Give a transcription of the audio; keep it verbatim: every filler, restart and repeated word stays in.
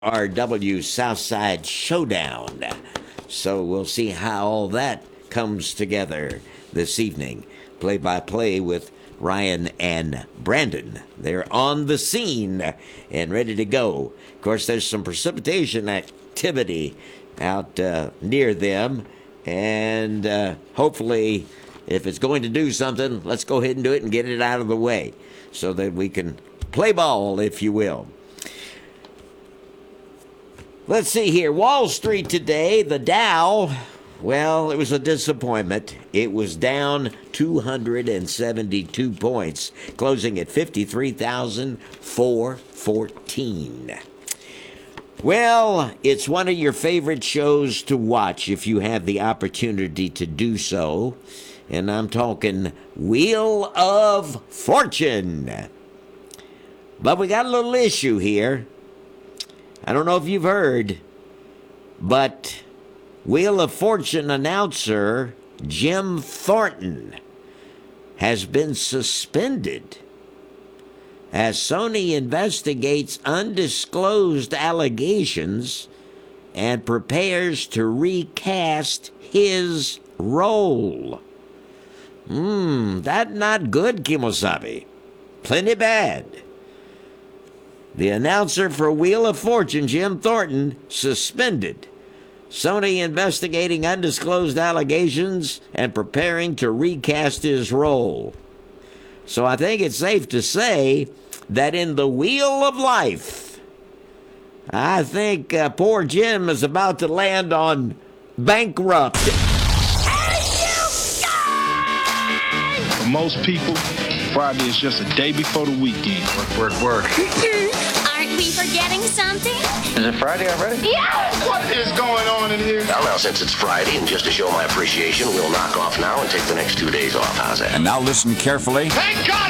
R W Southside Showdown. So we'll see how all that comes together this evening. Play by play with Ryan and Brandon. They're on the scene and ready to go. Of course, there's some precipitation activity out uh, near them, and uh, hopefully, if it's going to do something, let's go ahead and do it and get it out of the way so that we can play ball, if you will. Let's see here. Wall Street today, the Dow, well, it was a disappointment. It was down two hundred seventy-two points, closing at fifty-three thousand four hundred fourteen. Well, it's one of your favorite shows to watch if you have the opportunity to do so. And I'm talking Wheel of Fortune. But we got a little issue here. I don't know if you've heard, but Wheel of Fortune announcer Jim Thornton has been suspended as Sony investigates undisclosed allegations and prepares to recast his role. Hmm, that not good, Kimosabe. Plenty bad. The announcer for Wheel of Fortune, Jim Thornton, suspended. Sony investigating undisclosed allegations and preparing to recast his role. So I think it's safe to say that in the Wheel of Life, I think uh, poor Jim is about to land on bankrupt. For most people, Friday is just a day before the weekend. Work, work, work. Aren't we forgetting something? Is it Friday already? Yes! What is going on in here? Now, now, since it's Friday, and just to show my appreciation, we'll knock off now and take the next two days off. How's that? And now listen carefully. Thank God